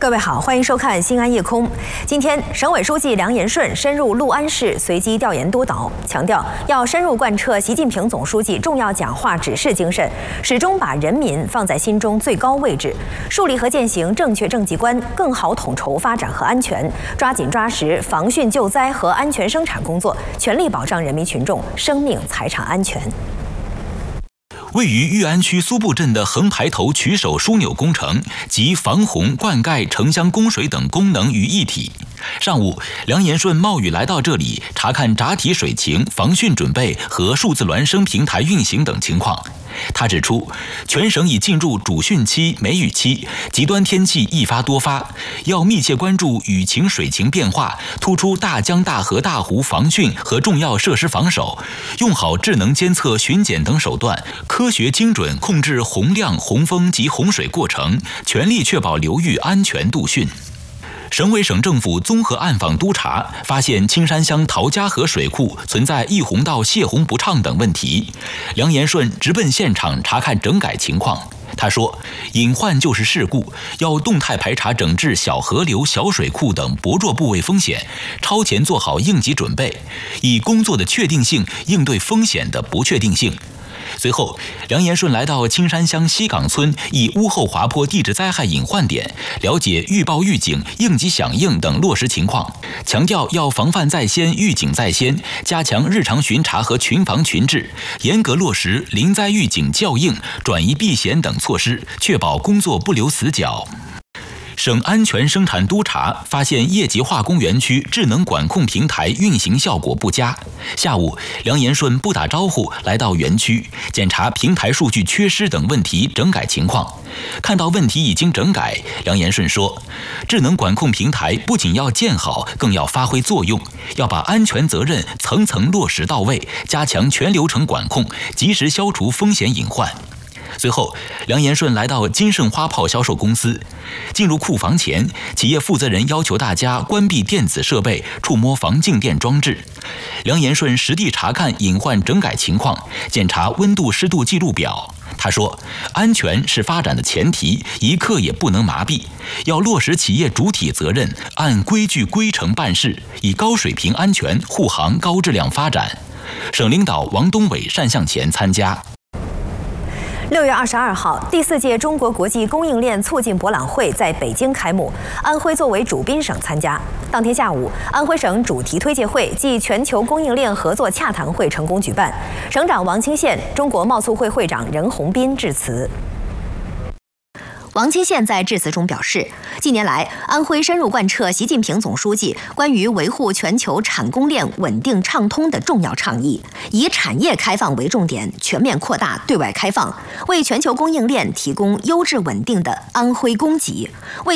各位好，欢迎收看《新安夜空》。今天，省委书记梁延顺深入六安市随机调研督导，强调要深入贯彻习近平总书记重要讲话指示精神，始终把人民放在心中最高位置，树立和践行正确政绩观，更好统筹发展和安全，抓紧抓实防汛救灾和安全生产工作，全力保障人民群众生命财产安全。 位于裕安区苏埠镇的横排头取手枢纽工程集防洪、灌溉、城乡供水等功能于一体。上午，梁延顺冒雨来到这里查看闸体水情、防汛准备和数字孪生平台运行等情况。他指出，全省已进入主汛期、梅雨期，极端天气一发多发，要密切关注雨情、水情变化，突出大江大河大湖防汛和重要设施防守，用好智能监测、巡检等手段，科学精准控制洪量、洪峰及洪水过程，全力确保流域安全度汛。 省委省政府综合暗访督查，发现青山乡陶家河水库存在溢洪道泄洪不畅等问题。梁延顺直奔现场查看整改情况。他说：“隐患就是事故，要动态排查整治小河流、小水库等薄弱部位风险，超前做好应急准备，以工作的确定性应对风险的不确定性。” 随后，梁延顺来到青山乡西岗村一屋后滑坡地质灾害隐患点，了解预报预警、应急响应等落实情况，强调要防范在先、预警在先，加强日常巡查和群防群治，严格落实临灾预警校应、转移避险等措施，确保工作不留死角。 省安全生产督查发现业绩化工园区智能管控平台运行效果不佳。下午，梁延顺不打招呼来到园区，检查平台数据缺失等问题整改情况。看到问题已经整改，梁延顺说：“智能管控平台不仅要建好，更要发挥作用，要把安全责任层层落实到位，加强全流程管控，及时消除风险隐患。” 随后，梁延顺来到金盛花炮销售公司。进入库房前，企业负责人要求大家关闭电子设备，触摸防静电装置。梁延顺实地查看隐患整改情况，检查温度湿度记录表。他说：“安全是发展的前提，一刻也不能麻痹，要落实企业主体责任，按规矩规程办事，以高水平安全护航高质量发展。”省领导王东伟单向前参加。 6月22号，第4届中国国际供应链促进博览会在北京开幕，安徽作为主宾省参加。当天下午，安徽省主题推介会暨全球供应链合作洽谈会成功举办，省长王清县、中国贸促会会长任洪斌致辞。 王清县在致辞中表示，近年来，安徽深入贯彻习近平总书记关于维护全球产供链稳定畅通的重要倡议，以产业开放为重点，全面扩大对外开放，为全球供应链提供优质稳定的安徽供给，为